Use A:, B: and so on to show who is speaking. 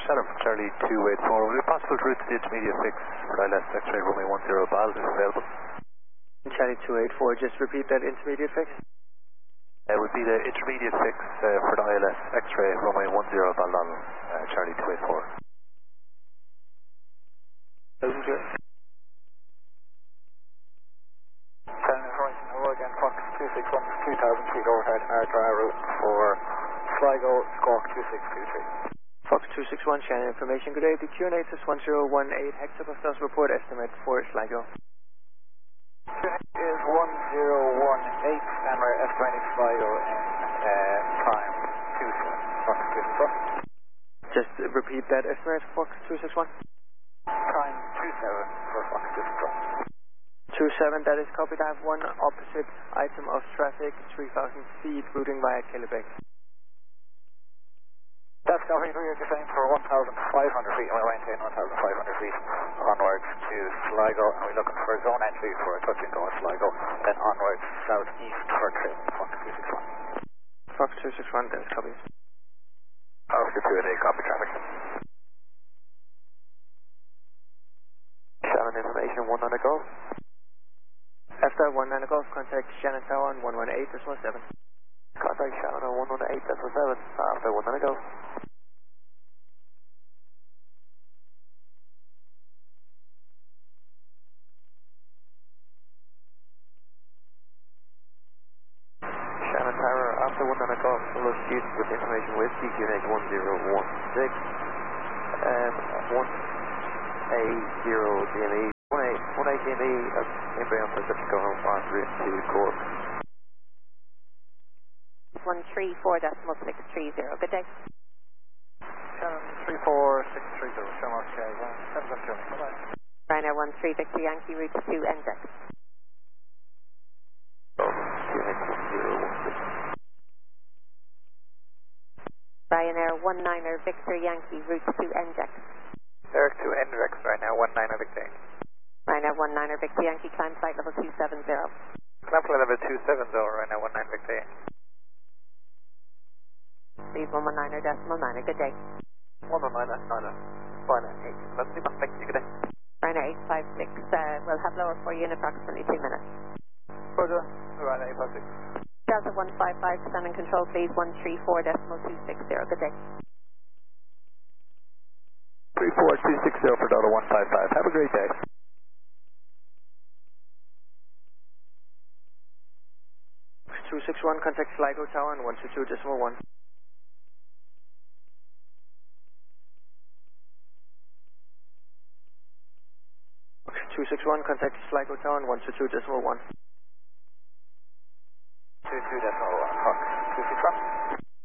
A: Shannon from Charlie 284. Would it be possible to route to the intermediate fix for ILS X-ray runway 10 Bal if available?
B: Charlie 284, just repeat that intermediate fix.
A: It would be the intermediate fix for the ILS X-ray runway 10 Bal Charlie 284.
C: Again, Fox 261, 2,000 feet overhead, dry route for Sligo, Squawk 2623.
B: Fox 261, Shannon information. Good day, the QNH is 1018, hexagon report estimate for Sligo.
C: QNH is 1018, Stanmore F20 Sligo in time 27, Fox 261.
B: Just repeat that estimate, Fox 261.
C: Time 27 for Fox 261.
B: 27, that is copied. I have one opposite item of traffic, 3,000 feet, routing via Kellebec.
C: That's copy, we're descending for 1,500 feet, and we'll maintain 1,500 feet onwards to Sligo, and we're looking for a zone entry for a touch and go at Sligo, then onwards southeast for trim, Fox 261.
B: Fox 261, that is copied.
C: Oscar 2-8, copy traffic.
B: Shannon information, 19 Golf. After 19 Golf, contact Shannon Tower on 118.7.
A: Contact Shannon on 118.7 after 19 Golf. Shannon Tower after 19 Golf, hello student with information with QNH 1016. 1A0 DME. 1A DME inbound for Pacific go home on route to Cork.
D: 134.630. Good day.
C: Shannon 34630, Shannon okay, 7 bye-bye.
D: Ryanair 13 Victor Yankee, route to NJAX.
A: QNH 1016.
D: Ryanair 19er Victor Yankee, route to NJAX.
C: Eric to NJAX right now, 19er Victor.
D: Ryanair 19er Victor Yankee, climb flight level 270.
C: Climb flight level 270 right now, 19 Victor.
D: Please 119er decimal 9er, good day.
C: 119er, 9er, 598. Let's see, thank you, good day.
D: Ryanair 856, we'll have lower for you in approximately 2 minutes.
C: Roger, Ryanair 856.
D: Delta 155, stand and control please, 134.260, good day.
A: 34260 for Delta 155, have a great day.
B: Fox 261, contact Sligo Tower on 122.1. Fox 261, contact Sligo Tower on 122.1.
C: 22.1, Fox 261.